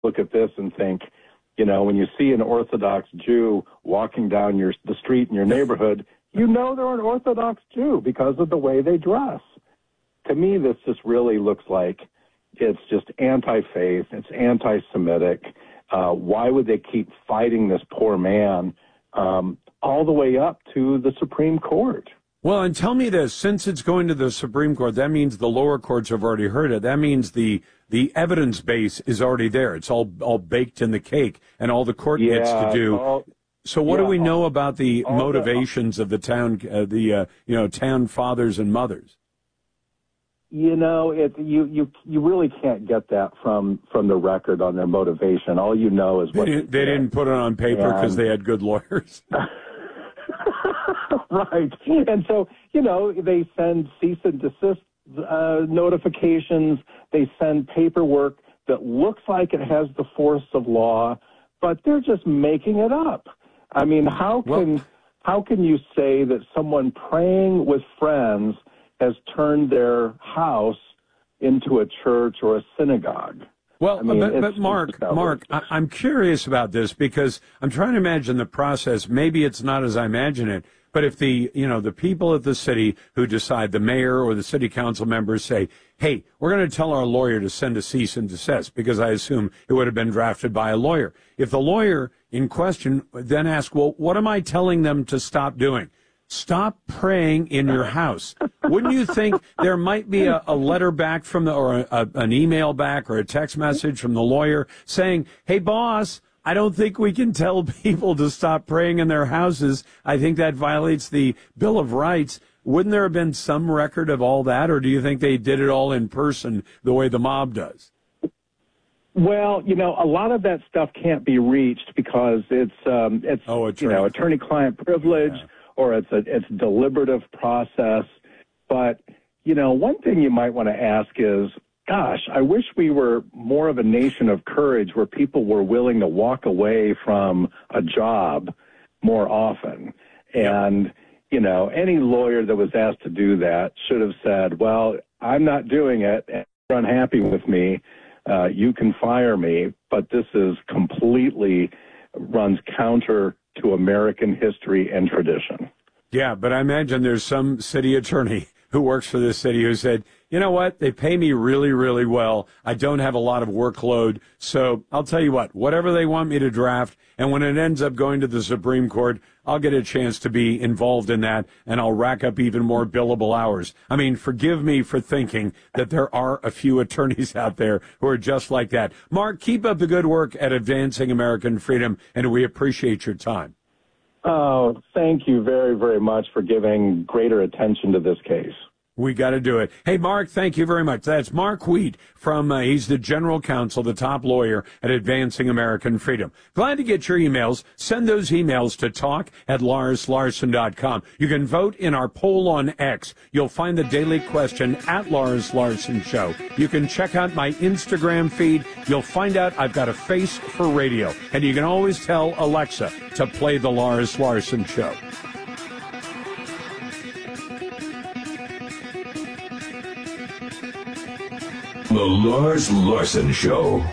look at this and think, when you see an Orthodox Jew walking down the street in your neighborhood, they're an Orthodox Jew because of the way they dress. To me, this just really looks like it's just anti-faith, it's anti-Semitic. Why would they keep fighting this poor man all the way up to the Supreme Court? Well, and tell me this, since it's going to the Supreme Court, that means the lower courts have already heard it. That means the evidence base is already there. It's all baked in the cake, and all the court gets to do. So what do we know about the motivations of the town, town fathers and mothers? You really can't get that from the record on their motivation. All you know is what they didn't put it on paper because they had good lawyers. Right. And so, they send cease and desist notifications. They send paperwork that looks like it has the force of law, but they're just making it up. I mean, how can you say that someone praying with friends has turned their house into a church or a synagogue? Well, but Mark, I'm curious about this because I'm trying to imagine the process. Maybe it's not as I imagine it, but if the people at the city who decide, the mayor or the city council members say, hey, we're going to tell our lawyer to send a cease and desist, because I assume it would have been drafted by a lawyer. If the lawyer in question then asks, well, what am I telling them to stop doing? Stop praying in your house. Wouldn't you think there might be a letter back from an email back or a text message from the lawyer saying, hey, boss, I don't think we can tell people to stop praying in their houses. I think that violates the Bill of Rights. Wouldn't there have been some record of all that, or do you think they did it all in person the way the mob does? Well, a lot of that stuff can't be reached because it's attorney-client privilege. Yeah. Or it's deliberative process. But, one thing you might want to ask is, gosh, I wish we were more of a nation of courage where people were willing to walk away from a job more often. And, any lawyer that was asked to do that should have said, well, I'm not doing it, and you're unhappy with me, you can fire me, but this is completely runs counter to American history and tradition. Yeah, but I imagine there's some city attorney who works for this city who said, you know what, they pay me really, really well. I don't have a lot of workload, so I'll tell you what, whatever they want me to draft, and when it ends up going to the Supreme Court, I'll get a chance to be involved in that, and I'll rack up even more billable hours. I mean, forgive me for thinking that there are a few attorneys out there who are just like that. Mark, keep up the good work at Advancing American Freedom, and we appreciate your time. Oh, thank you very, very much for giving greater attention to this case. We got to do it. Hey, Mark, thank you very much. That's Mark Wheat he's the general counsel, the top lawyer at Advancing American Freedom. Glad to get your emails. Send those emails to talk@LarsLarson.com. You can vote in our poll on X. You'll find the daily question at Lars Larson Show. You can check out my Instagram feed. You'll find out I've got a face for radio. And you can always tell Alexa to play the Lars Larson Show. The Lars Larson Show.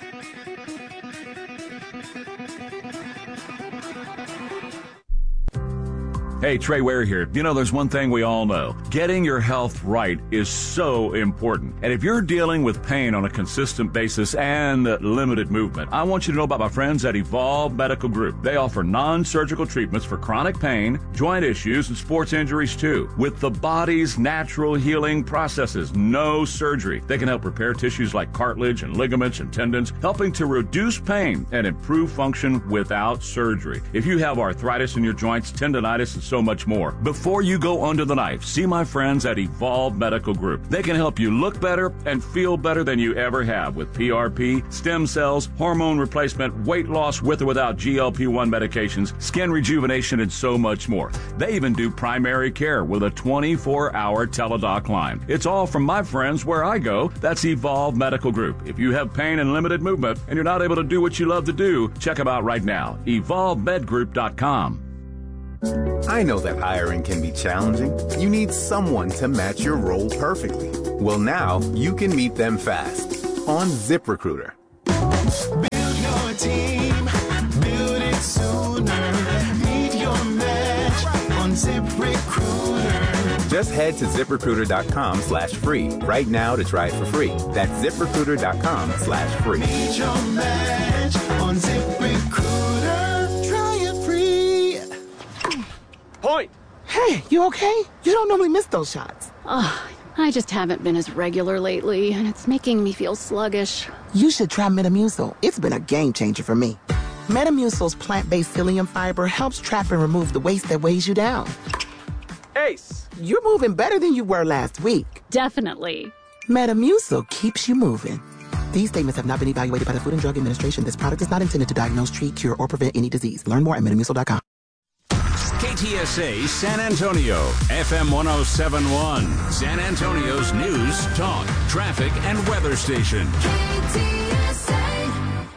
Hey, Trey Ware here. There's one thing we all know. Getting your health right is so important. And if you're dealing with pain on a consistent basis and limited movement, I want you to know about my friends at Evolve Medical Group. They offer non-surgical treatments for chronic pain, joint issues, and sports injuries too. With the body's natural healing processes, no surgery. They can help repair tissues like cartilage and ligaments and tendons, helping to reduce pain and improve function without surgery. If you have arthritis in your joints, tendonitis, and so much more. Before you go under the knife, see my friends at Evolve Medical Group. They can help you look better and feel better than you ever have with PRP, stem cells, hormone replacement, weight loss with or without GLP-1 medications, skin rejuvenation, and so much more. They even do primary care with a 24-hour teledoc line. It's all from my friends where I go. That's Evolve Medical Group. If you have pain and limited movement and you're not able to do what you love to do, check them out right now. EvolveMedGroup.com. I know that hiring can be challenging. You need someone to match your role perfectly. Well, now you can meet them fast on ZipRecruiter. Just head to ZipRecruiter.com/free right now to try it for free. That's ZipRecruiter.com/free. Need your match on ZipRecruiter. Try it free. Point. Hey, you okay? You don't normally miss those shots. I just haven't been as regular lately, and it's making me feel sluggish. You should try Metamucil. It's been a game changer for me. Metamucil's plant-based psyllium fiber helps trap and remove the waste that weighs you down. Ace. You're moving better than you were last week. Definitely. Metamucil keeps you moving. These statements have not been evaluated by the Food and Drug Administration. This product is not intended to diagnose, treat, cure, or prevent any disease. Learn more at metamucil.com. KTSA San Antonio, FM 107.1, San Antonio's news, talk, traffic, and weather station. KTSA.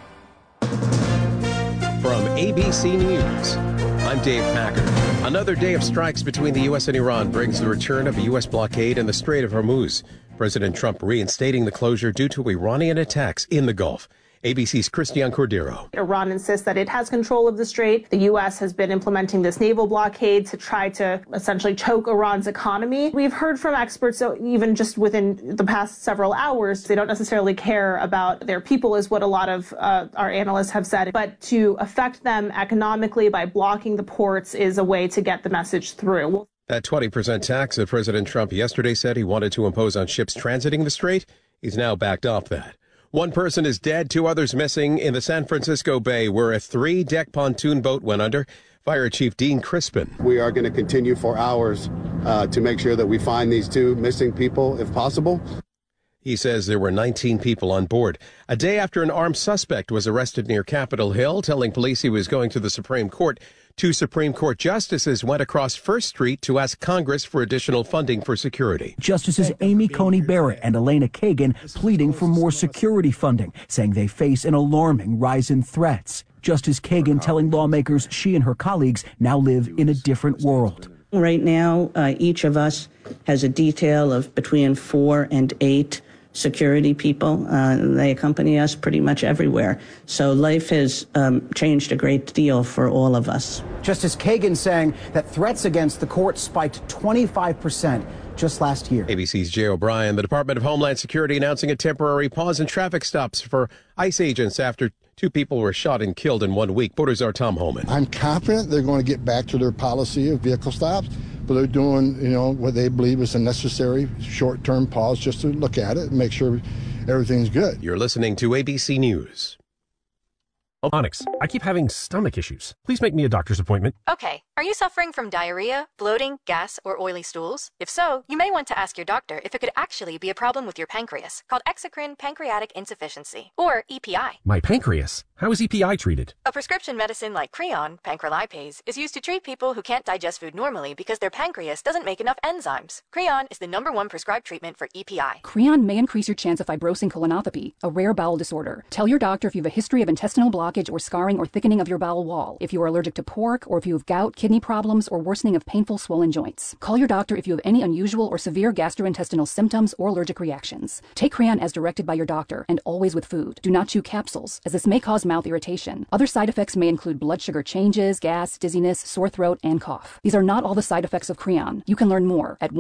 From ABC News, I'm Dave Packard. Another day of strikes between the U.S. and Iran brings the return of a U.S. blockade in the Strait of Hormuz. President Trump reinstating the closure due to Iranian attacks in the Gulf. ABC's Christian Cordero. Iran insists that it has control of the strait. The U.S. has been implementing this naval blockade to try to essentially choke Iran's economy. We've heard from experts, so even just within the past several hours, they don't necessarily care about their people, is what a lot of our analysts have said. But to affect them economically by blocking the ports is a way to get the message through. That 20% tax that President Trump yesterday said he wanted to impose on ships transiting the strait, he's now backed off that. One person is dead, 2 others missing in the San Francisco Bay, where a 3-deck pontoon boat went under. Fire Chief Dean Crispin. We are going to continue for hours to make sure that we find these 2 missing people, if possible. He says there were 19 people on board. A day after an armed suspect was arrested near Capitol Hill, telling police he was going to the Supreme Court, 2 Supreme Court justices went across First Street to ask Congress for additional funding for security. Justices Amy Coney Barrett and Elena Kagan pleading for more security funding, saying they face an alarming rise in threats. Justice Kagan telling lawmakers she and her colleagues now live in a different world. Right now, each of us has a detail of between 4 and 8 security people. They accompany us pretty much everywhere. So life has changed a great deal for all of us. Justice Kagan saying that threats against the court spiked 25% just last year. ABC's Jay O'Brien. The Department of Homeland Security announcing a temporary pause in traffic stops for ICE agents after 2 people were shot and killed in 1 week. Borders are Tom Holman. I'm confident they're going to get back to their policy of vehicle stops, but they're doing, what they believe is a necessary short-term pause just to look at it and make sure everything's good. You're listening to ABC News. Onyx, I keep having stomach issues. Please make me a doctor's appointment. Okay. Are you suffering from diarrhea, bloating, gas, or oily stools? If so, you may want to ask your doctor if it could actually be a problem with your pancreas, called exocrine pancreatic insufficiency, or EPI. My pancreas? How is EPI treated? A prescription medicine like Creon, pancrelipase, is used to treat people who can't digest food normally because their pancreas doesn't make enough enzymes. Creon is the #1 prescribed treatment for EPI. Creon may increase your chance of fibrosing colonopathy, a rare bowel disorder. Tell your doctor if you have a history of intestinal blockage or scarring or thickening of your bowel wall, if you are allergic to pork, or if you have gout, kidney problems, or worsening of painful swollen joints. Call your doctor if you have any unusual or severe gastrointestinal symptoms or allergic reactions. Take Creon as directed by your doctor and always with food. Do not chew capsules, as this may cause mouth irritation. Other side effects may include blood sugar changes, gas, dizziness, sore throat, and cough. These are not all the side effects of Creon. You can learn more at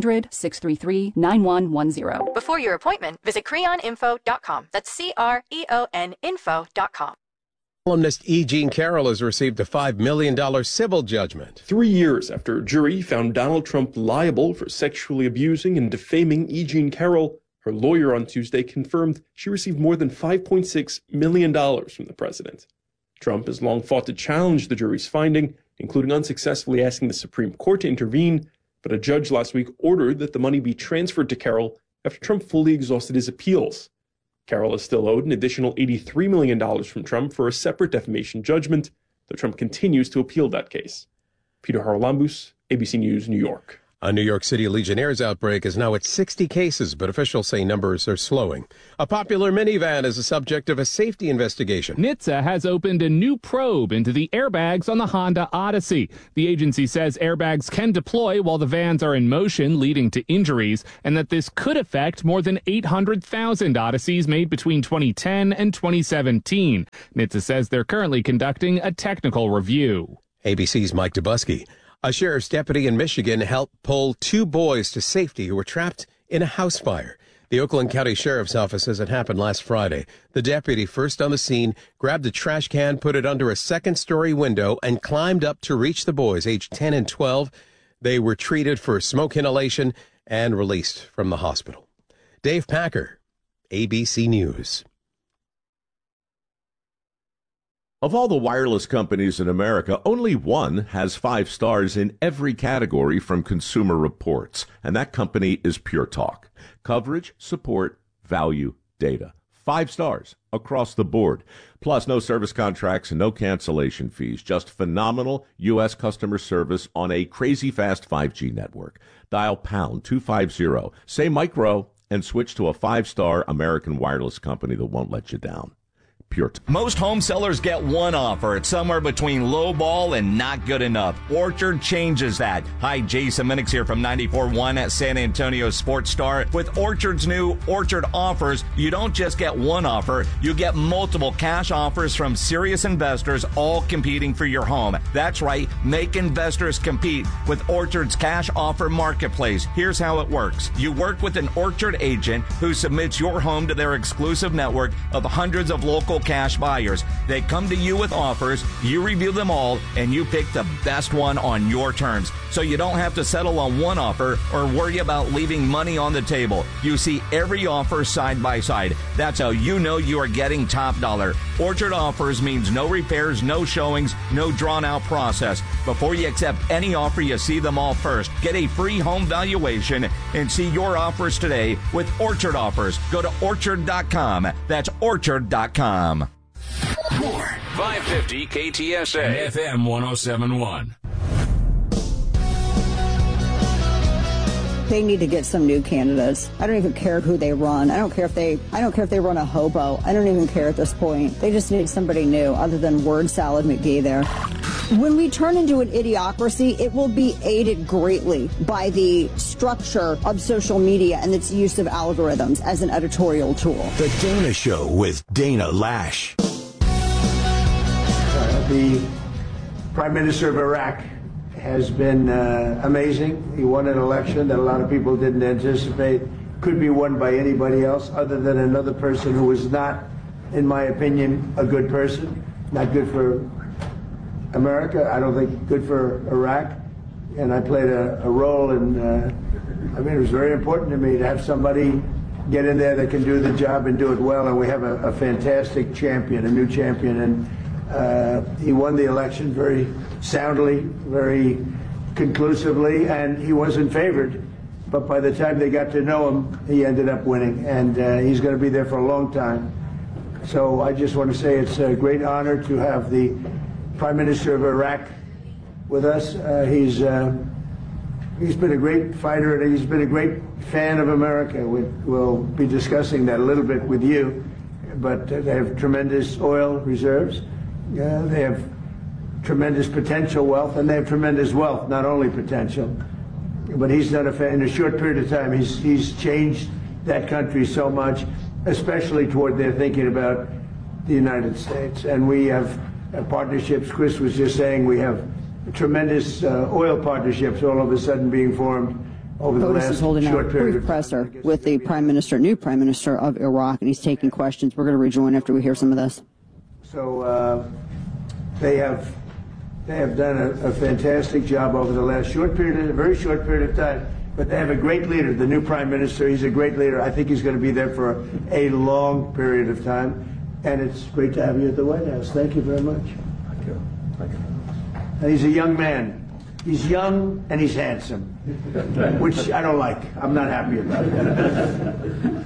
1-800-633-9110. Before your appointment, visit creoninfo.com. That's CREON info.com. Columnist E. Jean Carroll has received a $5 million civil judgment. 3 years after a jury found Donald Trump liable for sexually abusing and defaming E. Jean Carroll, her lawyer on Tuesday confirmed she received more than $5.6 million from the president. Trump has long fought to challenge the jury's finding, including unsuccessfully asking the Supreme Court to intervene, but a judge last week ordered that the money be transferred to Carroll after Trump fully exhausted his appeals. Carroll is still owed an additional $83 million from Trump for a separate defamation judgment, though Trump continues to appeal that case. Peter Haralambous, ABC News, New York. A New York City Legionnaires outbreak is now at 60 cases, but officials say numbers are slowing. A popular minivan is the subject of a safety investigation. NHTSA has opened a new probe into the airbags on the Honda Odyssey. The agency says airbags can deploy while the vans are in motion, leading to injuries, and that this could affect more than 800,000 Odysseys made between 2010 and 2017. NHTSA says they're currently conducting a technical review. ABC's Mike Dubusky. A sheriff's deputy in Michigan helped pull 2 boys to safety who were trapped in a house fire. The Oakland County Sheriff's Office says it happened last Friday. The deputy, first on the scene, grabbed a trash can, put it under a second-story window, and climbed up to reach the boys, aged 10 and 12. They were treated for smoke inhalation and released from the hospital. Dave Packer, ABC News. Of all the wireless companies in America, only one has 5 stars in every category from Consumer Reports, and that company is Pure Talk. Coverage, support, value, data. 5 stars across the board. Plus, no service contracts and no cancellation fees. Just phenomenal U.S. customer service on a crazy fast 5G network. Dial pound 250, say micro, and switch to a 5-star American wireless company that won't let you down. Pure Talk. Most home sellers get one offer. It's somewhere between low ball and not good enough. Orchard changes that. Hi, Jason Minix here from 94.1 at San Antonio Sports Star. With Orchard's new Orchard offers, you don't just get one offer, you get multiple cash offers from serious investors, all competing for your home. That's right, make investors compete with Orchard's cash offer marketplace. Here's how it works. You work with an Orchard agent who submits your home to their exclusive network of hundreds of local cash buyers. They come to you with offers, you review them all, and you pick the best one on your terms. So you don't have to settle on one offer or worry about leaving money on the table. You see every offer side by side. That's how you know you are getting top dollar. Orchard offers means no repairs, no showings, no drawn out process. Before you accept any offer, you see them all first. Get a free home valuation and see your offers today with Orchard offers. Go to orchard.com. That's orchard.com. More 550 KTSA and FM 107.1. They need to get some new candidates. I don't even care who they run. I don't care if they run a hobo. I don't even care at this point. They just need somebody new other than word salad McGee there. When we turn into an idiocracy, it will be aided greatly by the structure of social media and its use of algorithms as an editorial tool. The Dana Show with Dana Lash. The Prime Minister of Iraq has been amazing. He won an election that a lot of people didn't anticipate could be won by anybody else other than another person who was not, in my opinion, a good person. Not good for America. I don't think good for Iraq. And I played a role in, it was very important to me to have somebody get in there that can do the job and do it well. And we have a fantastic champion, a new champion. And he won the election very soundly, very conclusively, and he wasn't favored. But by the time they got to know him, he ended up winning. And he's going to be there for a long time. So I just want to say it's a great honor to have the Prime Minister of Iraq with us. He's been a great fighter, and he's been a great fan of America. We'll be discussing that a little bit with you. But they have tremendous oil reserves. They have tremendous potential wealth, and they have tremendous wealth, not only potential. But he's done in a short period of time, he's changed that country so much, especially toward their thinking about the United States. And we have partnerships. Chris was just saying we have tremendous oil partnerships all of a sudden being formed over the last is holding short out a period brief of presser with the new Prime Minister of Iraq, and he's taking questions. We're going to rejoin after we hear some of this. So they have done a fantastic job over the last very short period of time. But they have a great leader, the new Prime Minister. He's a great leader. I think he's going to be there for a long period of time. And it's great to have you at the White House. Thank you very much. Thank you. Thank you. And he's a young man. He's young and he's handsome, which I don't like. I'm not happy about it.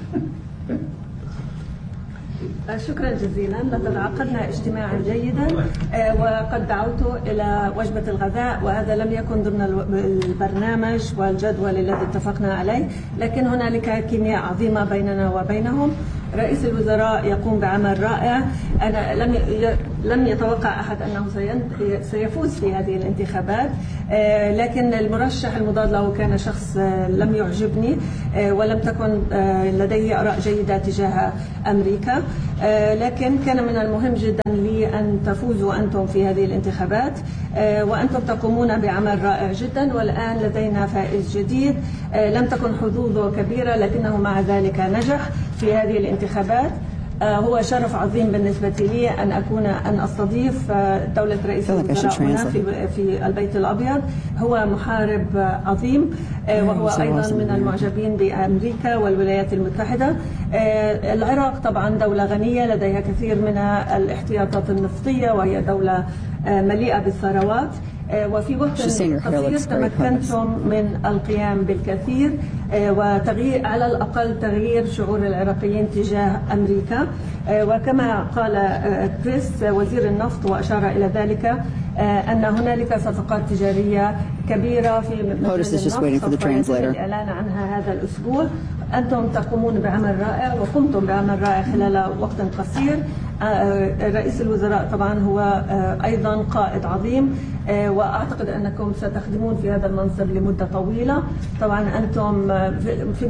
شكرا جزيلا. لقد عقدنا اجتماعا جيدا وقد دعوته إلى وجبة الغداء، وهذا لم يكن ضمن البرنامج والجدول الذي اتفقنا عليه، لكن هنالك كيمياء عظيمة بيننا وبينهم. رئيس الوزراء يقوم بعمل رائع. أنا لم يتوقع أحد أنه سيفوز في هذه الانتخابات، لكن المرشح المضاد له كان شخص لم يعجبني ولم تكن لديه آراء جيدة تجاه أمريكا، لكن كان من المهم جدا لي أن تفوزوا أنتم في هذه الانتخابات، وأنتم تقومون بعمل رائع جدا. والآن لدينا فائز جديد لم تكن حظوظه كبيرة لكنه مع ذلك نجح في هذه الانتخابات. هو شرف عظيم بالنسبة لي أن أستضيف دولة رئيس الوزراء هنا في البيت الأبيض. هو محارب عظيم، وهو أيضا من المعجبين بأمريكا والولايات المتحدة. العراق طبعا دولة غنية لديها كثير من الاحتياطات النفطية، وهي دولة مليئة بالثروات، وفي وقت قصير تمكنتم من القيام بالكثير وتغيير على الأقل تغيير شعور العراقيين تجاه أمريكا. وكما قال كريس وزير النفط وأشار إلى ذلك أن هنالك صفقات تجارية كبيرة في النفط سوف الإعلان عنها هذا الأسبوع. أنتم تقومون بعمل رائع وقمتم بعمل رائع خلال وقت قصير. رئيس الوزراء طبعا هو أيضا قائد عظيم، وأعتقد أنكم ستخدمون في هذا المنصب لمدة طويلة. طبعا أنتم في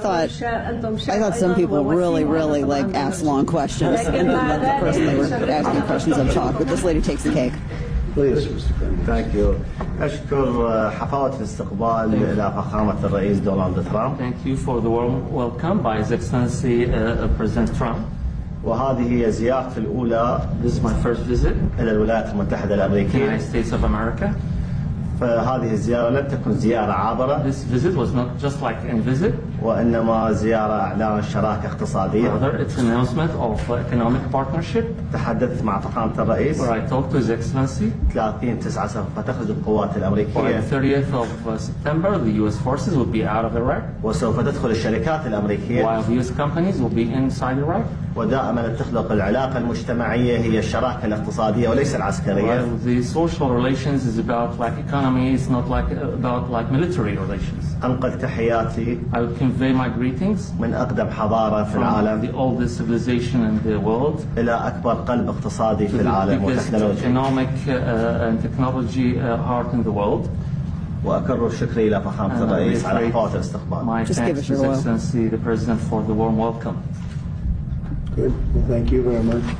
I thought some people really like ask long questions and then let the person they were asking questions of talk, but this lady takes the cake. Please. Thank you. أشكر حفاوة الاستقبال إلى فخامة الرئيس دونالد ترامب. Thank you for the warm welcome by His Excellency President Trump. وهذه هي زيارتي الأولى This is my first visit إلى الولايات المتحدة الأمريكية. United States of America. فهذه الزيارة لم تكن زيارة عابرة. This visit was not just like any visit. وإنما زيارة إعلان شراكة اقتصادية. Rather, it's an announcement of economic partnership. تحدثت مع فخامة الرئيس. Where I talked to His Excellency. 30/9 سوف تخرج القوات الأمريكية. On the 30th of September, the U.S. forces will be out of Iraq. وسوف تدخل الشركات الأمريكية. While the U.S. companies will be inside Iraq. ودائما تخلق العلاقة المجتمعية هي الشراكة الاقتصادية وليس العسكرية. Well, the social relations is about like economy, it's not like about like military relations. أنقل تحياتي. I would convey my greetings من أقدم حضارة في العالم. The oldest civilization in the world. إلى أكبر قلب اقتصادي في العالم وتكنولوجي. Economic and technology heart in the world. وأكرر شكري إلى فخامة الرئيس على حفاوة الاستقبال. My thanks to His Excellency the President for the warm welcome. Good. Well, thank you very much.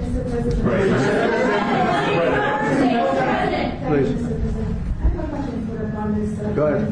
Please. Go ahead.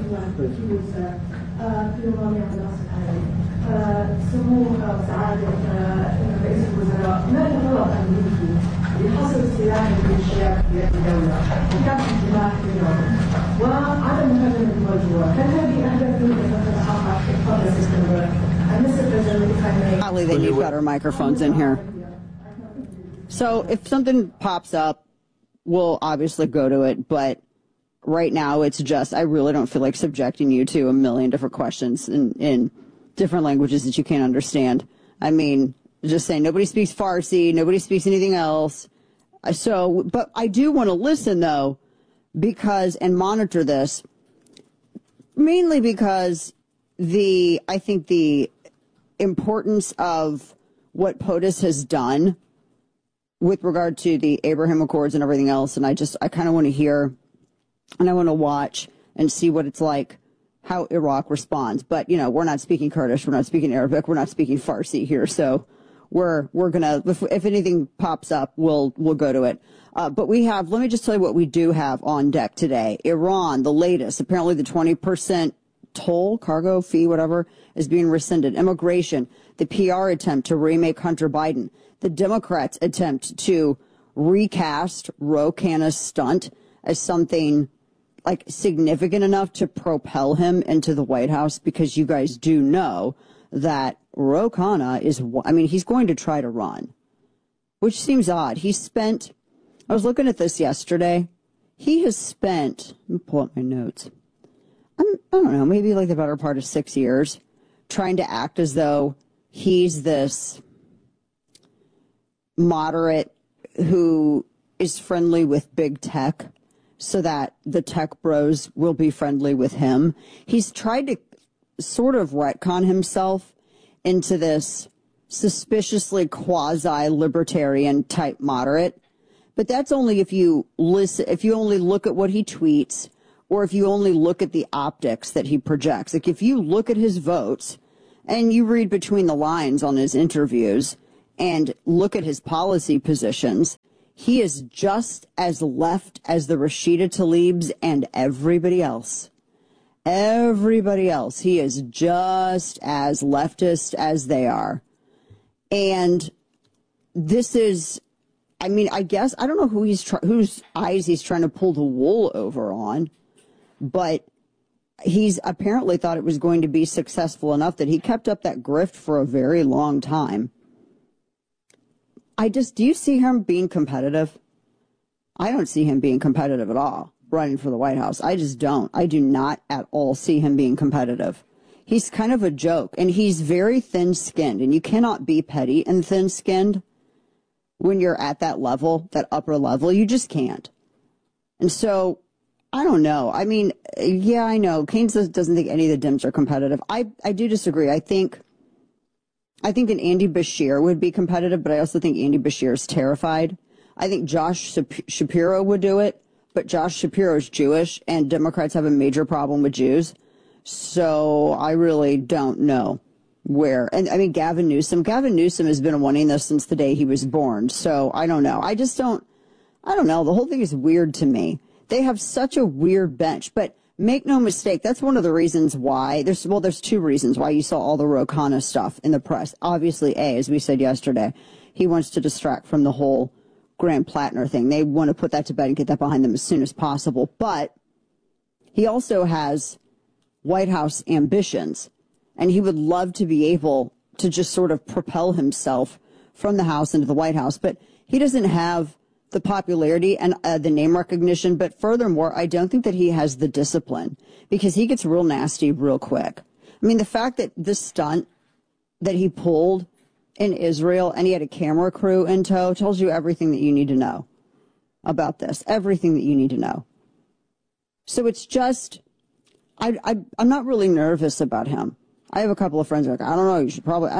سمو وسعادة رئيس الوزراء، ما الغرض الأمريكي لحصر السلاح للشباب في الدولة وكافة السلاح في الدولة وعدم مهاجمة الدول جوا؟ هل هذه أهداف يمكن أن تتحقق قبل سبتمبر؟ They need better microphones in here. So if something pops up, we'll obviously go to it, but right now it's just, I really don't feel like subjecting you to a million different questions in different languages that you can't understand. I mean, just saying nobody speaks Farsi, nobody speaks anything else. So, but I do want to listen though, because, and monitor this, mainly because I think the importance of what POTUS has done with regard to the Abraham Accords and everything else. And I kind of want to hear and I want to watch and see what it's like, how Iraq responds. But, you know, we're not speaking Kurdish. We're not speaking Arabic. We're not speaking Farsi here. So we're going to, if anything pops up, we'll go to it. But let me just tell you what we do have on deck today. Iran, the latest, apparently the 20% toll, cargo fee, whatever, is being rescinded. Immigration, the PR attempt to remake Hunter Biden, the Democrats' attempt to recast Ro Khanna's stunt as something like significant enough to propel him into the White House, because you guys do know that Ro Khanna he's going to try to run, which seems odd. I was looking at this yesterday. He has spent, let me pull up my notes. I don't know, maybe like the better part of 6 years trying to act as though he's this moderate who is friendly with big tech so that the tech bros will be friendly with him. He's tried to sort of retcon himself into this suspiciously quasi-libertarian type moderate. But that's only if you only look at what he tweets, or if you only look at the optics that he projects. Like, if you look at his votes and you read between the lines on his interviews and look at his policy positions, he is just as left as the Rashida Tlaibs and everybody else. Everybody else. He is just as leftist as they are. And this is, I mean, I guess, I don't know whose eyes he's trying to pull the wool over on, but he's apparently thought it was going to be successful enough that he kept up that grift for a very long time. Do you see him being competitive? I don't see him being competitive at all, running for the White House. I just don't. I do not at all see him being competitive. He's kind of a joke, and he's very thin-skinned, and you cannot be petty and thin-skinned when you're at that level, that upper level. You just can't. And so, I don't know. I mean, yeah, I know. Keynes doesn't think any of the Dems are competitive. I do disagree. I think an Andy Beshear would be competitive, but I also think Andy Beshear is terrified. I think Josh Shapiro would do it, but Josh Shapiro is Jewish, and Democrats have a major problem with Jews. So I really don't know where. And I mean, Gavin Newsom has been wanting this since the day he was born. So I don't know. I don't know. The whole thing is weird to me. They have such a weird bench, but make no mistake, that's one of the reasons why there's two reasons why you saw all the Ro Khanna stuff in the press. Obviously, as we said yesterday, he wants to distract from the whole Graham Plattner thing. They want to put that to bed and get that behind them as soon as possible. But he also has White House ambitions, and he would love to be able to just sort of propel himself from the House into the White House. But he doesn't have the popularity and the name recognition. But furthermore, I don't think that he has the discipline, because he gets real nasty real quick. I mean, the fact that this stunt that he pulled in Israel and he had a camera crew in tow tells you everything that you need to know about this, everything that you need to know. So it's just, I'm not really nervous about him. I have a couple of friends who are like, I don't know, you should probably,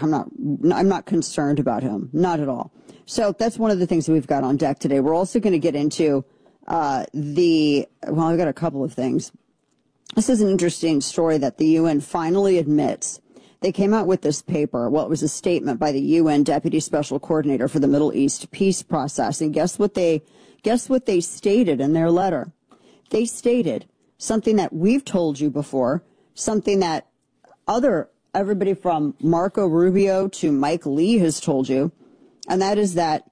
I'm not concerned about him, not at all. So that's one of the things that we've got on deck today. We're also going to get into I've got a couple of things. This is an interesting story that the UN finally admits. They came out with this paper. Well, it was a statement by the UN Deputy Special Coordinator for the Middle East Peace Process. And guess what they stated in their letter? They stated something that we've told you before, something that everybody from Marco Rubio to Mike Lee has told you, and that is that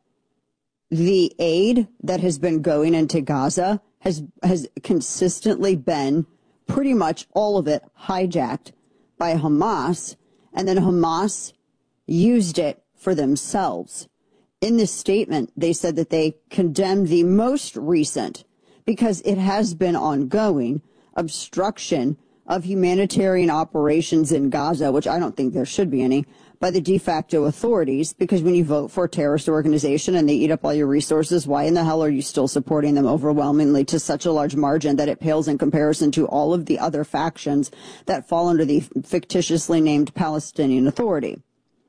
the aid that has been going into Gaza has consistently been pretty much all of it hijacked by Hamas, and then Hamas used it for themselves. In this statement, they said that they condemned the most recent, because it has been ongoing, obstruction of humanitarian operations in Gaza, which I don't think there should be any, by the de facto authorities, because when you vote for a terrorist organization and they eat up all your resources, why in the hell are you still supporting them overwhelmingly to such a large margin that it pales in comparison to all of the other factions that fall under the fictitiously named Palestinian Authority?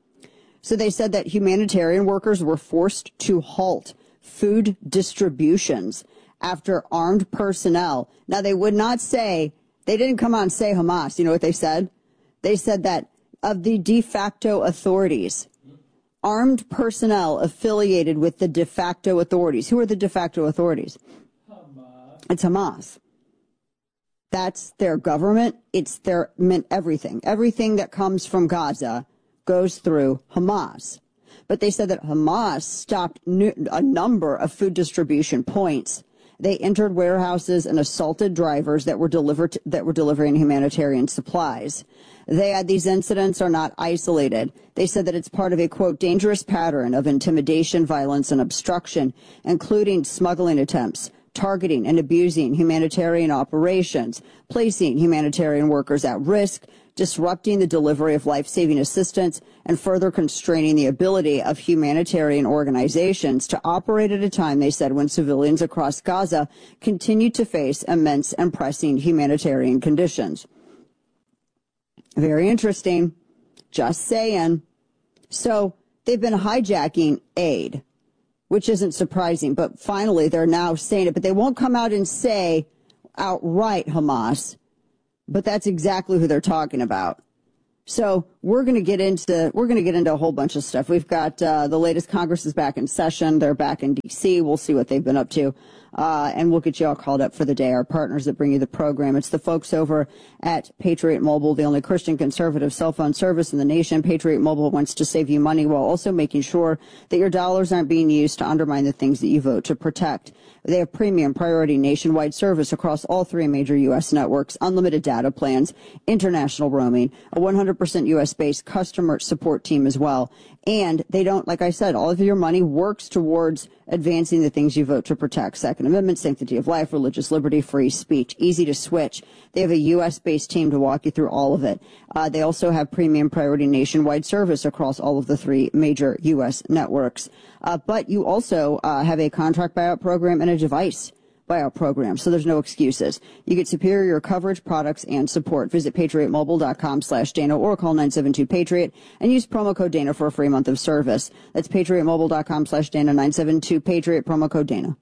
So they said that humanitarian workers were forced to halt food distributions after armed personnel. Now, they would not say, they didn't come out and say Hamas. You know what they said? They said that of the de facto authorities, armed personnel affiliated with the de facto authorities. Who are the de facto authorities? Hamas. It's Hamas. That's their government. It's their everything. Everything that comes from Gaza goes through Hamas. But they said that Hamas stopped a number of food distribution points. They entered warehouses and assaulted drivers that were delivering humanitarian supplies. These incidents are not isolated. They said that it's part of a, quote, dangerous pattern of intimidation, violence, and obstruction, including smuggling attempts, targeting and abusing humanitarian operations, placing humanitarian workers at risk, disrupting the delivery of life-saving assistance, and further constraining the ability of humanitarian organizations to operate at a time, they said, when civilians across Gaza continue to face immense and pressing humanitarian conditions. Very interesting. Just saying. So they've been hijacking aid, which isn't surprising, but finally they're now saying it, but they won't come out and say outright Hamas, but that's exactly who they're talking about. So we're going to get into a whole bunch of stuff. We've got the latest Congress is back in session. They're back in D.C. We'll see what they've been up to. And we'll get you all called up for the day. Our partners that bring you the program. It's the folks over at Patriot Mobile, the only Christian conservative cell phone service in the nation. Patriot Mobile wants to save you money while also making sure that your dollars aren't being used to undermine the things that you vote to protect. They have premium priority nationwide service across all 3 major U.S. networks, unlimited data plans, international roaming, a 100% U.S.-based customer support team as well. And they don't, like I said, all of your money works towards advancing the things you vote to protect. Second Amendment, sanctity of life, religious liberty, free speech, easy to switch. They have a U.S.-based team to walk you through all of it. They also have premium priority nationwide service across all of the 3 major U.S. networks. But you also have a contract buyout program and a device buyout program, so there's no excuses. You get superior coverage, products, and support. Visit patriotmobile.com/Dana or call 972-PATRIOT and use promo code Dana for a free month of service. That's patriotmobile.com/Dana, 972-PATRIOT, promo code Dana.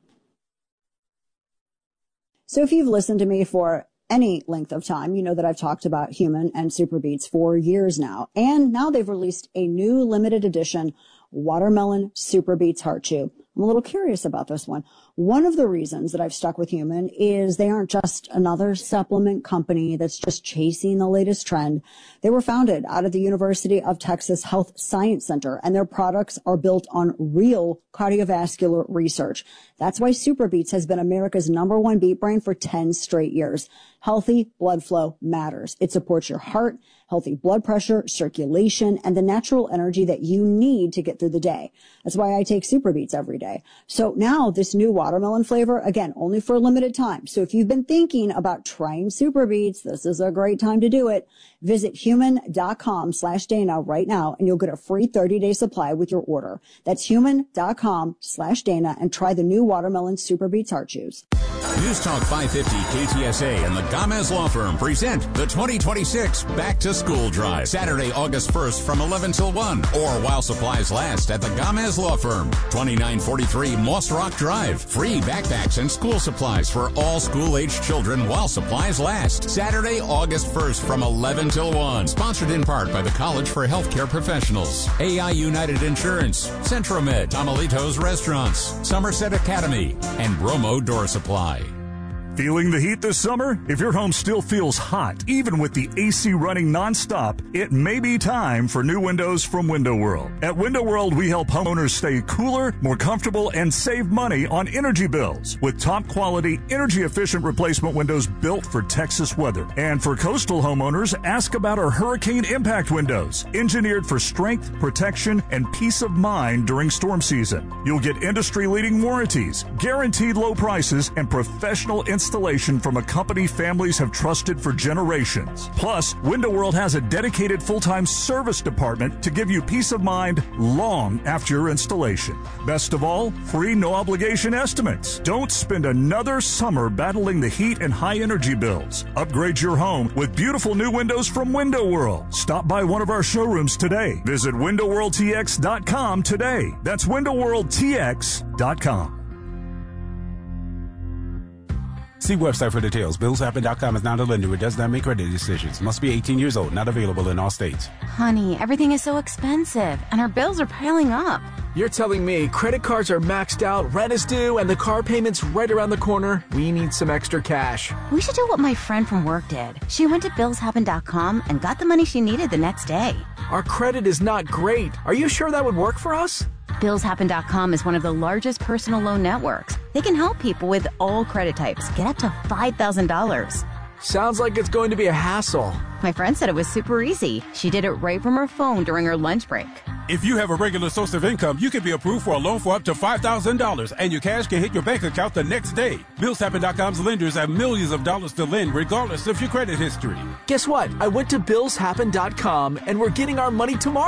So if you've listened to me for any length of time, you know that I've talked about Human and SuperBeets for years now. And now they've released a new limited edition Watermelon SuperBeets Heart Chew. I'm a little curious about this one. One of the reasons that I've stuck with Human is they aren't just another supplement company that's just chasing the latest trend. They were founded out of the University of Texas Health Science Center, and their products are built on real cardiovascular research. That's why SuperBeets has been America's #1 beet brand for 10 straight years. Healthy blood flow matters. It supports your heart, healthy blood pressure, circulation, and the natural energy that you need to get through the day. That's why I take SuperBeets every day. So now this new watermelon flavor, again, only for a limited time. So if you've been thinking about trying SuperBeets, this is a great time to do it. Visit human.com/Dana right now, and you'll get a free 30-day supply with your order. That's human.com/Dana, and try the new watermelon SuperBeets Heart Chews. News Talk 550 KTSA and the Gamez Law Firm present the 2026 Back to School Drive. Saturday, August 1st from 11 till 1 or while supplies last at the Gamez Law Firm. 2943 Moss Rock Drive. Free backpacks and school supplies for all school-aged children while supplies last. Saturday, August 1st from 11 till 1. Sponsored in part by the College for Healthcare Professionals, AI United Insurance, Centromed, Tamalitos Restaurants, Somerset Academy, and Bromo Door Supply. Feeling the heat this summer? If your home still feels hot, even with the AC running nonstop, it may be time for new windows from Window World. At Window World, we help homeowners stay cooler, more comfortable, and save money on energy bills with top quality, energy efficient replacement windows built for Texas weather. And for coastal homeowners, ask about our hurricane impact windows, engineered for strength, protection, and peace of mind during storm season. You'll get industry leading warranties, guaranteed low prices, and professional installation from a company families have trusted for generations. Plus, Window World has a dedicated full-time service department to give you peace of mind long after your installation. Best of all, free no-obligation estimates. Don't spend another summer battling the heat and high energy bills. Upgrade your home with beautiful new windows from Window World. Stop by one of our showrooms today. Visit WindowWorldTX.com today. That's WindowWorldTX.com. See website for details. BillsHappen.com is not a lender. It does not make credit decisions. Must be 18 years old. Not available in all states. Honey, everything is so expensive, and our bills are piling up. You're telling me credit cards are maxed out, rent is due, and the car payment's right around the corner? We need some extra cash. We should do what my friend from work did. She went to BillsHappen.com and got the money she needed the next day. Our credit is not great. Are you sure that would work for us? BillsHappen.com is one of the largest personal loan networks. They can help people with all credit types get up to $5,000. Sounds like it's going to be a hassle. My friend said it was super easy. She did it right from her phone during her lunch break. If you have a regular source of income, you can be approved for a loan for up to $5,000, and your cash can hit your bank account the next day. BillsHappen.com's lenders have millions of dollars to lend, regardless of your credit history. Guess what? I went to BillsHappen.com, and we're getting our money tomorrow.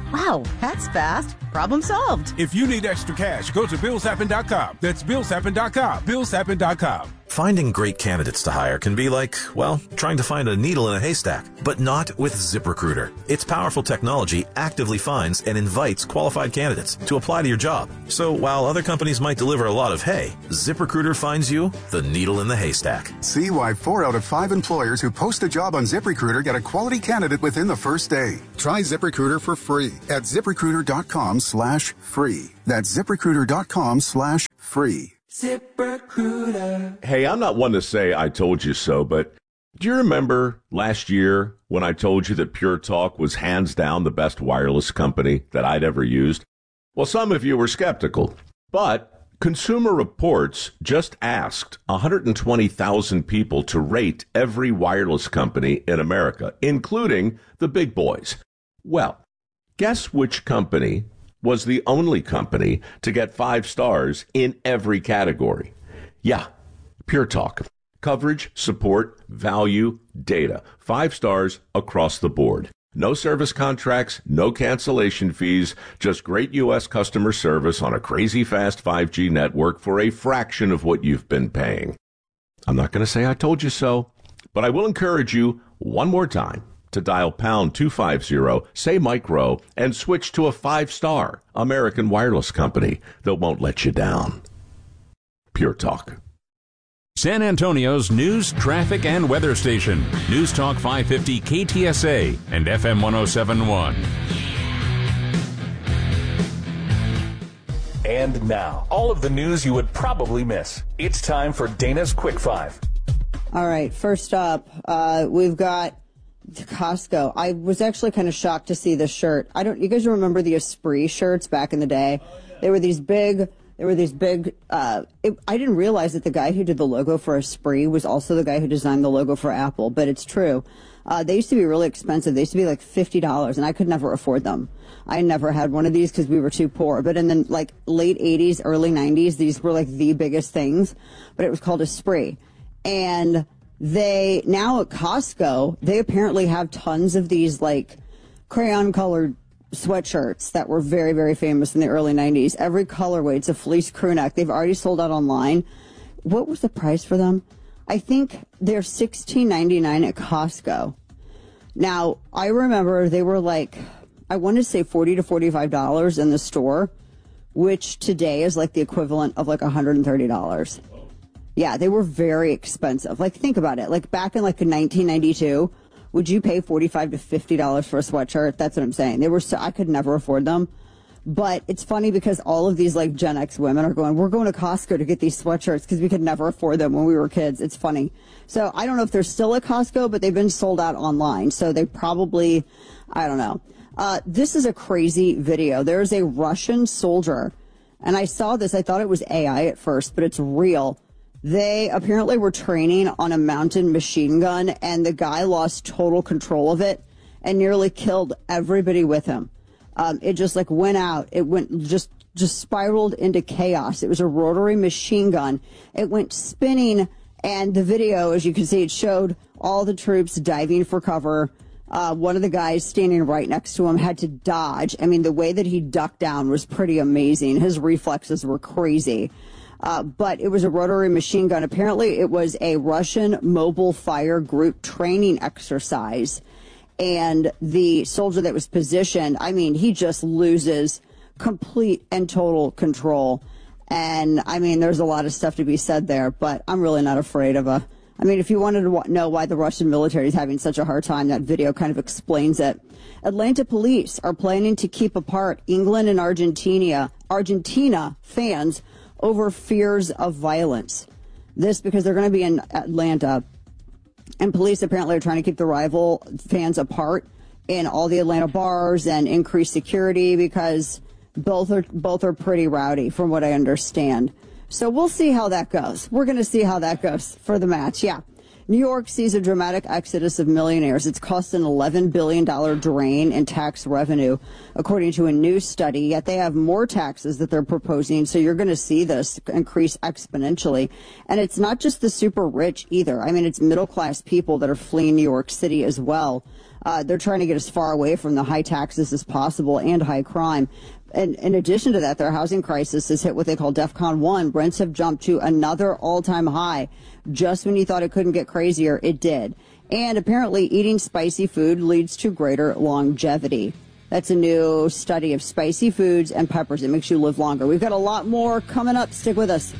Wow, that's fast. Problem solved. If you need extra cash, go to BillsHappen.com. That's BillsHappen.com. BillsHappen.com. Finding great candidates to hire can be like, well, trying to find a needle in a haystack, but not with ZipRecruiter. Its powerful technology actively finds and invites qualified candidates to apply to your job. So while other companies might deliver a lot of hay, ZipRecruiter finds you the needle in the haystack. See why 4 out of 5 employers who post a job on ZipRecruiter get a quality candidate within the first day. Try ZipRecruiter for free at ZipRecruiter.com/free. That's ZipRecruiter.com/free. ZipRecruiter. Hey, I'm not one to say I told you so, but do you remember last year when I told you that Pure Talk was hands down the best wireless company that I'd ever used? Well, some of you were skeptical, but Consumer Reports just asked 120,000 people to rate every wireless company in America, including the big boys. Well, guess which company was the only company to get 5 stars in every category? Yeah, Pure Talk. Coverage, support, value, data. 5 stars across the board. No service contracts, no cancellation fees, just great U.S. customer service on a crazy fast 5G network for a fraction of what you've been paying. I'm not going to say I told you so, but I will encourage you one more time to dial pound 250, say Mike Rowe, and switch to a 5-star American wireless company that won't let you down. Pure Talk. San Antonio's news, traffic, and weather station. News Talk 550 KTSA and FM 107.1. And now, all of the news you would probably miss. It's time for Dana's Quick 5. All right, first up, we've got Costco. I was actually kind of shocked to see this shirt. You guys remember the Esprit shirts back in the day? They were these big, I didn't realize that the guy who did the logo for Esprit was also the guy who designed the logo for Apple, but it's true. They used to be really expensive. They used to be like $50, and I could never afford them. I never had one of these because we were too poor. But in the late 80s, early 90s, these were like the biggest things. But it was called Esprit. And they, now at Costco, they apparently have tons of these crayon-colored sweatshirts that were very, very famous in the early 90s. Every colorway, it's a fleece crew neck. They've already sold out online. What was the price for them? I think they're $16.99 at Costco. Now, I remember they were I want to say $40 to $45 in the store, which today is the equivalent of $130. Yeah, they were very expensive. Think about it. Back in 1992, would you pay $45 to $50 for a sweatshirt? That's what I'm saying. They were I could never afford them. But it's funny because all of these Gen X women are we're going to Costco to get these sweatshirts because we could never afford them when we were kids. It's funny. So I don't know if they're still at Costco, but they've been sold out online. So they probably, I don't know. This is a crazy video. There's a Russian soldier, and I saw this. I thought it was AI at first, but it's real. They apparently were training on a mountain machine gun, and the guy lost total control of it and nearly killed everybody with him. It just went out. It went just spiraled into chaos. It was a rotary machine gun. It went spinning, and the video, as you can see, it showed all the troops diving for cover. One of the guys standing right next to him had to dodge. I mean, the way that he ducked down was pretty amazing. His reflexes were crazy. But it was a rotary machine gun. Apparently, it was a Russian mobile fire group training exercise. And the soldier that was positioned, I mean, he just loses complete and total control. And, I mean, there's a lot of stuff to be said there, but I'm really not afraid of if you wanted to know why the Russian military is having such a hard time, that video kind of explains it. Atlanta police are planning to keep apart England and Argentina fans over fears of violence. This because they're going to be in Atlanta, and police apparently are trying to keep the rival fans apart in all the Atlanta bars and increase security because both are pretty rowdy from what I understand. So we'll see how that goes. We're going to see how that goes for the match. Yeah. New York sees a dramatic exodus of millionaires. It's cost an $11 billion drain in tax revenue, according to a new study. Yet they have more taxes that they're proposing, so you're going to see this increase exponentially. And it's not just the super rich either. I mean, it's middle-class people that are fleeing New York City as well. They're trying to get as far away from the high taxes as possible and high crime. And in addition to that, their housing crisis has hit what they call DEFCON 1. Rents have jumped to another all-time high. Just when you thought it couldn't get crazier, it did. And apparently eating spicy food leads to greater longevity. That's a new study of spicy foods and peppers. It makes you live longer. We've got a lot more coming up. Stick with us.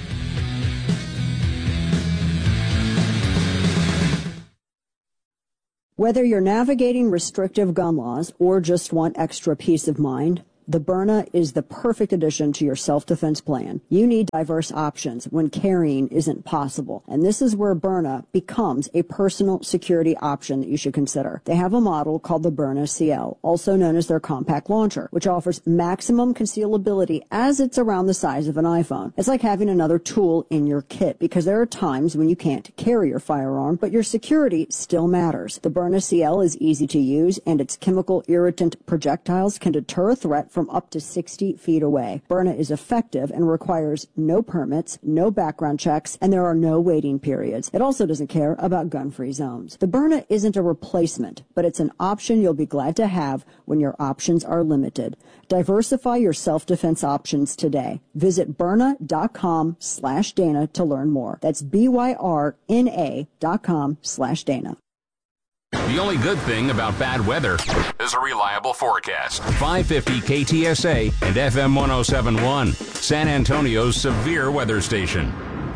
Whether you're navigating restrictive gun laws or just want extra peace of mind, the Byrna is the perfect addition to your self-defense plan. You need diverse options when carrying isn't possible. And this is where Byrna becomes a personal security option that you should consider. They have a model called the Byrna CL, also known as their compact launcher, which offers maximum concealability as it's around the size of an iPhone. It's like having another tool in your kit because there are times when you can't carry your firearm, but your security still matters. The Byrna CL is easy to use, and its chemical irritant projectiles can deter a threat from up to 60 feet away. Byrna is effective and requires no permits, no background checks, and there are no waiting periods. It also doesn't care about gun-free zones. The Byrna isn't a replacement, but it's an option you'll be glad to have when your options are limited. Diversify your self-defense options today. Visit Byrna.com/Dana to learn more. That's BYRNA.com/Dana. The only good thing about bad weather is a reliable forecast. 550 KTSA and FM 107.1, San Antonio's severe weather station.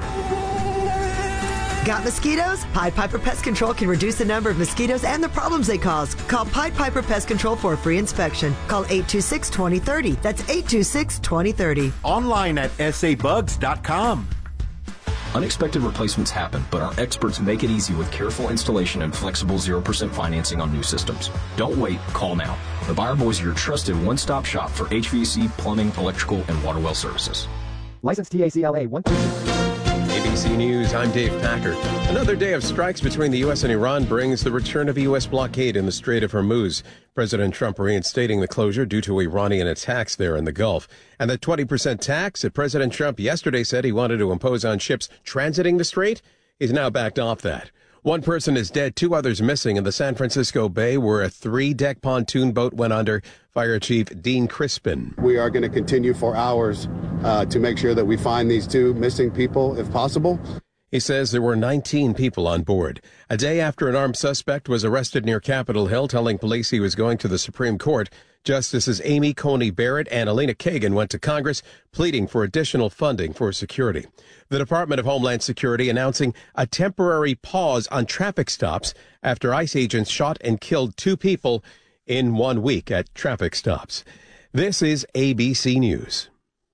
Got mosquitoes? Pied Piper Pest Control can reduce the number of mosquitoes and the problems they cause. Call Pied Piper Pest Control for a free inspection. Call 826-2030. That's 826-2030. Online at sabugs.com. Unexpected replacements happen, but our experts make it easy with careful installation and flexible 0% financing on new systems. Don't wait, call now. The Buyer Boys are your trusted one-stop shop for HVAC, plumbing, electrical, and water well services. License TACLA 132. ABC News, I'm Dave Packer. Another day of strikes between the U.S. and Iran brings the return of a U.S. blockade in the Strait of Hormuz. President Trump reinstating the closure due to Iranian attacks there in the Gulf. And the 20% tax that President Trump yesterday said he wanted to impose on ships transiting the strait, he's now backed off that. One person is dead, 2 others missing in the San Francisco Bay where a 3-deck pontoon boat went under. Fire Chief Dean Crispin. We are going to continue for hours to make sure that we find these 2 missing people if possible. He says there were 19 people on board. A day after an armed suspect was arrested near Capitol Hill telling police he was going to the Supreme Court, Justices Amy Coney Barrett and Elena Kagan went to Congress pleading for additional funding for security. The Department of Homeland Security announcing a temporary pause on traffic stops after ICE agents shot and killed 2 people in 1 week at traffic stops. This is ABC News.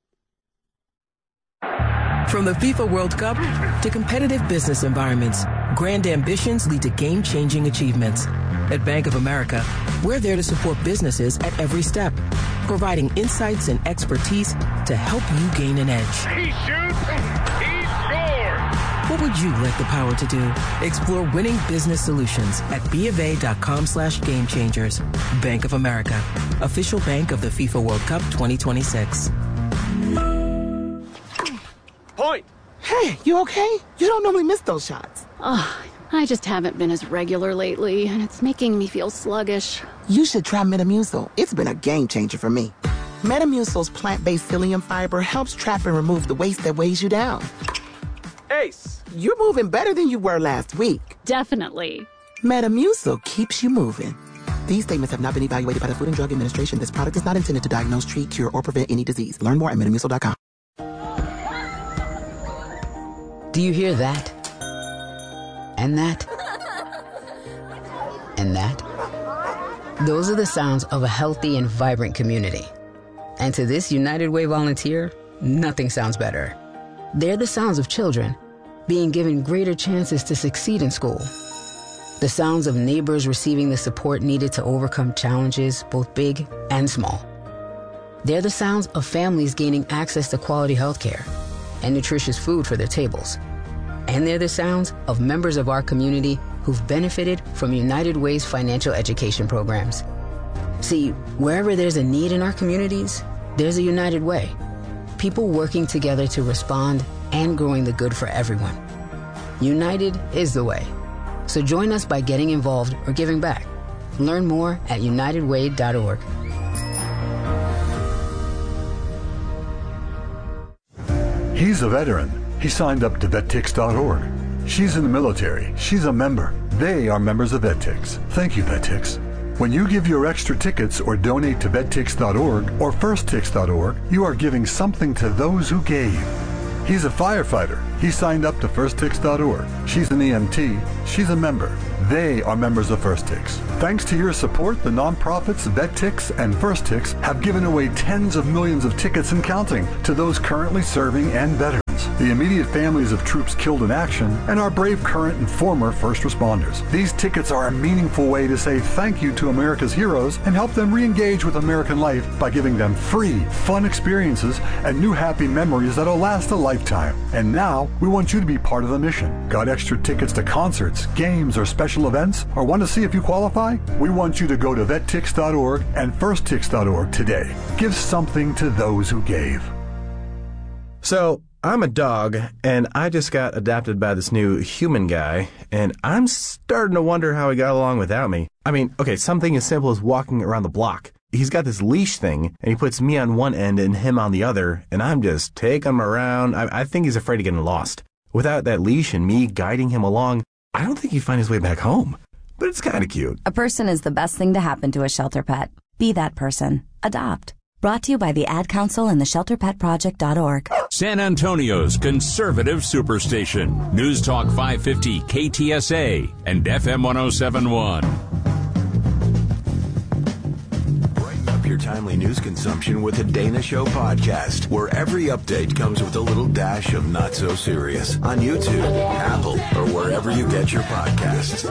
From the FIFA World Cup to competitive business environments, grand ambitions lead to game-changing achievements. At Bank of America, we're there to support businesses at every step, providing insights and expertise to help you gain an edge. He shoots, he scores! What would you like the power to do? Explore winning business solutions at BofA.com/gamechangers. Bank of America, official bank of the FIFA World Cup 2026. Point! Hey, you okay? You don't normally miss those shots. Oh, I just haven't been as regular lately, and it's making me feel sluggish. You should try Metamucil. It's been a game changer for me. Metamucil's plant-based psyllium fiber helps trap and remove the waste that weighs you down. Ace, you're moving better than you were last week. Definitely. Metamucil keeps you moving. These statements have not been evaluated by the Food and Drug Administration. This product is not intended to diagnose, treat, cure, or prevent any disease. Learn more at Metamucil.com. Do you hear that? And that? And that? Those are the sounds of a healthy and vibrant community. And to this United Way volunteer, nothing sounds better. They're the sounds of children being given greater chances to succeed in school. The sounds of neighbors receiving the support needed to overcome challenges, both big and small. They're the sounds of families gaining access to quality health care and nutritious food for their tables. And they're the sounds of members of our community who've benefited from United Way's financial education programs. See, wherever there's a need in our communities, there's a United Way. People working together to respond and growing the good for everyone. United is the way. So join us by getting involved or giving back. Learn more at unitedway.org. He's a veteran. He signed up to VetTix.org. She's in the military. She's a member. They are members of VetTix. Thank you, VetTix. When you give your extra tickets or donate to VetTix.org or FirstTix.org, you are giving something to those who gave. He's a firefighter. He signed up to FirstTix.org. She's an EMT. She's a member. They are members of FirstTix. Thanks to your support, the nonprofits VetTix and FirstTix have given away tens of millions of tickets and counting to those currently serving and veterans, the immediate families of troops killed in action, and our brave current and former first responders. These tickets are a meaningful way to say thank you to America's heroes and help them re-engage with American life by giving them free, fun experiences and new happy memories that'll last a lifetime. And now, we want you to be part of the mission. Got extra tickets to concerts, games, or special events? Or want to see if you qualify? We want you to go to VetTix.org and FirstTix.org today. Give something to those who gave. So, I'm a dog, and I just got adopted by this new human guy, and I'm starting to wonder how he got along without me. I mean, okay, something as simple as walking around the block. He's got this leash thing, and he puts me on one end and him on the other, and I'm just taking him around. I think he's afraid of getting lost. Without that leash and me guiding him along, I don't think he'd find his way back home. But it's kind of cute. A person is the best thing to happen to a shelter pet. Be that person. Adopt. Brought to you by the Ad Council and the ShelterPetProject.org. San Antonio's conservative superstation. News Talk 550 KTSA and FM 1071. Brighten up your timely news consumption with the Dana Show podcast, where every update comes with a little dash of not so serious. On YouTube, Apple, or wherever you get your podcasts.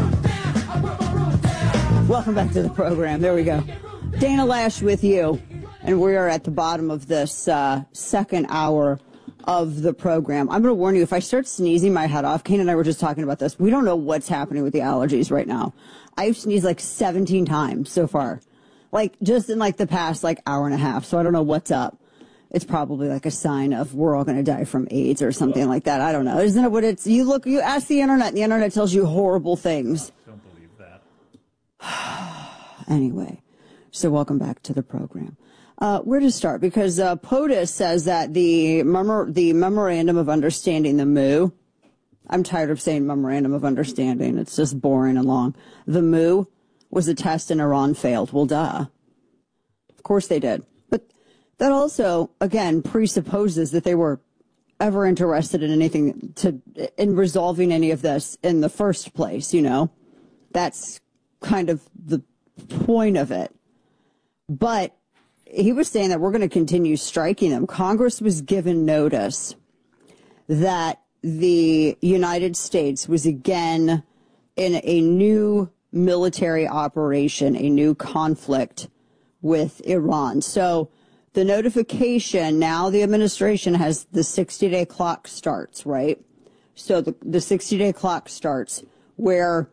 Welcome back to the program. There we go. Dana Loesch with you. And we are at the bottom of this second hour of the program. I'm going to warn you, if I start sneezing my head off, Kane and I were just talking about this. We don't know what's happening with the allergies right now. I've sneezed like 17 times so far, like just in like the past like hour and a half. So I don't know what's up. It's probably like a sign of we're all going to die from AIDS or something like that. I don't know. Isn't it what it's, you ask the internet and the internet tells you horrible things. Don't believe that. Anyway, so welcome back to the program. Where to start? Because POTUS says that the Memorandum of Understanding, the MOU, I'm tired of saying Memorandum of Understanding. It's just boring and long. The MOU was a test and Iran failed. Well, duh. Of course they did. But that also, again, presupposes that they were ever interested in anything in resolving any of this in the first place, you know? That's kind of the point of it. But he was saying that we're going to continue striking them. Congress was given notice that the United States was again in a new military operation, a new conflict with Iran. So the notification, now the administration has the 60-day clock starts, right? So the 60-day clock starts where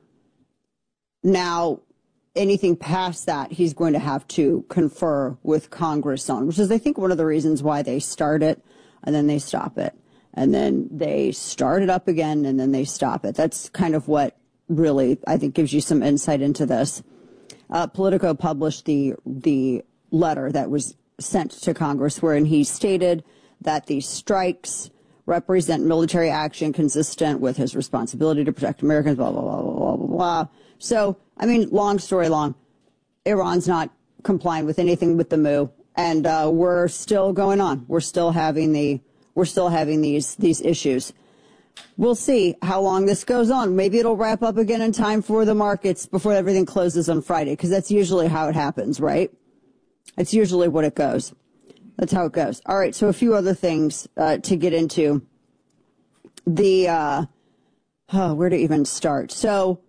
now anything past that, he's going to have to confer with Congress on, which is, I think, one of the reasons why they start it and then they stop it. And then they start it up again and then they stop it. That's kind of what really, I think, gives you some insight into this. Politico published the letter that was sent to Congress wherein he stated that the strikes represent military action consistent with his responsibility to protect Americans, blah, blah, blah, blah, blah, blah. So, I mean, long story long, Iran's not complying with anything with the MOU, and we're still going on. We're still having these issues. We'll see how long this goes on. Maybe it'll wrap up again in time for the markets before everything closes on Friday, because that's usually how it happens, right? It's usually what it goes. That's how it goes. All right, so a few other things to get into. Where to even start? So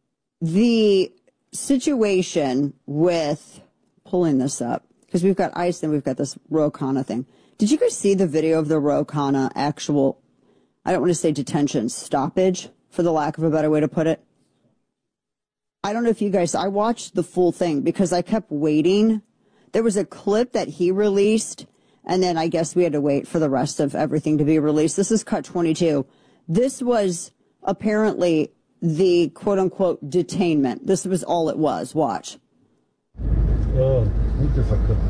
the situation with pulling this up, because we've got ICE and we've got this Ro Khanna thing. Did you guys see the video of the Ro Khanna actual, I don't want to say detention, stoppage, for the lack of a better way to put it? I don't know if you guys, I watched the full thing because I kept waiting. There was a clip that he released, and then I guess we had to wait for the rest of everything to be released. This is cut 22. This was apparently the quote-unquote detainment. This was all it was. Watch.